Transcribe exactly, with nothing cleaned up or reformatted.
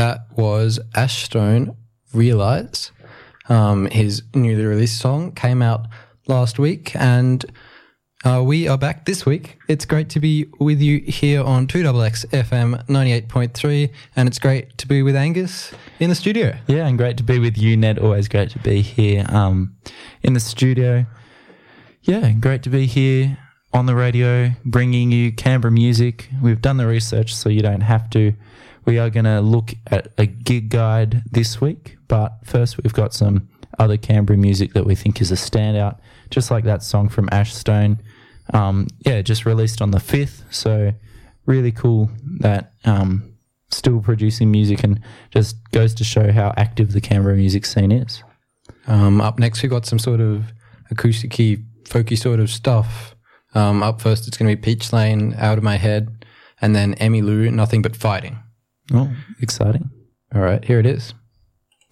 That was Ashstone Realise. Um, his newly released song came out last week, and uh, we are back this week. It's great to be with you here on two X X F M ninety-eight point three, and it's great to be with Angus in the studio. Yeah, and great to be with you, Ned. Always great to be here um, in the studio. Yeah, great to be here on the radio, bringing you Canberra music. We've done the research, so you don't have to. We are going to look at a gig guide this week, but first we've got some other Canberra music that we think is a standout, just like that song from Ashstone. Um, yeah, just released on the fifth, so really cool that um, still producing music, and just goes to show how active the Canberra music scene is. Um, up next, we've got some sort of acoustic-y, folky sort of stuff. Um, up first, it's going to be Peach Lane, Out of My Head, and then Emmylou, Nothing But Fighting. Oh, exciting. All right, here it is.